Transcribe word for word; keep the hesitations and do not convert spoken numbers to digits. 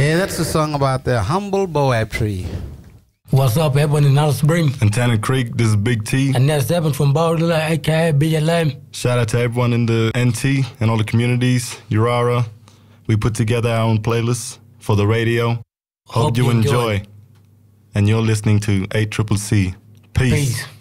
Yeah, that's a song about the humble boab tree. What's up, everyone in Alice Spring? In Tanner Creek, this is Big T. And that's Evan from Bowler, a k a. B L M. Shout out to everyone in the N T and all the communities, Urara. We put together our own playlists for the radio. Hope, Hope you enjoy. enjoy. And you're listening to A C C C. Peace. Peace.